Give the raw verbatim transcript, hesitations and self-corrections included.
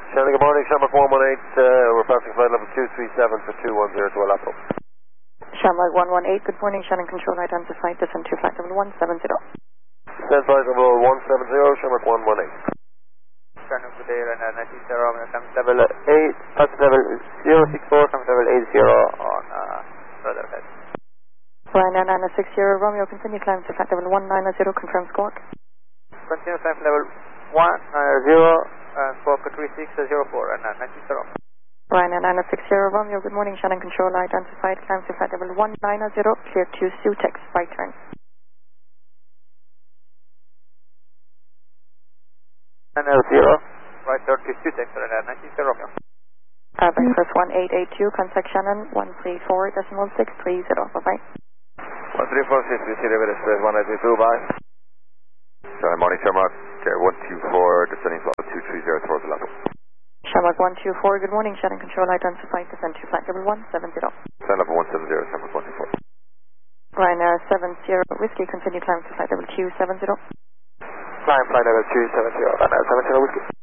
Shannon, good morning, Shamrock one one eight, uh, we're passing flight level two three seven for two one zero to Alapo. Shamrock one one eight, good morning, Shannon Control, identified, descend to flight level one seven zero. Descend flight level one seven zero, Shamrock one one eight. Shannon, good day, runner nine zero, come level eight, pass level zero six four, come level eight zero on uh, further head. Ryanair nine six zero, Romeo, continue climb to flight level one nine zero, confirm squawk. Continue climb level one zero, uh, squawk three six zero four, and uh, nine zero. Ryanair nine six zero, Romeo, good morning, Shannon Control, identified, climb to flight level one nine zero, clear to Sutex, right turn. nine zero, right turn to Sutex, and uh, nine zero, Romeo. Uh, breakfast one eight eight two, contact Shannon one three four decimal six three zero, bye-bye. one three four six, we see the British Express one eight two, bye. Shannon, morning, Shamrock, one two four, descending flight two three zero towards Alapo. Shamrock one two four, good morning, Shannon Control, identified, descend to flight level one seven zero. Descend level one seven zero, Shamrock one two four. Ryanair seven zero, Whiskey, continue climb to flight level two seven zero. Climb flight level two seven zero, Ryanair seven zero, Whiskey.